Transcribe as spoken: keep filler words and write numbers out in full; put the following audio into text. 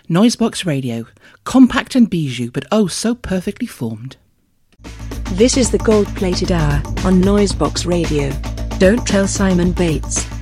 Noisebox Radio, compact and bijou, but oh so perfectly formed. This is the gold-plated hour on Noisebox Radio. Don't tell Simon Bates.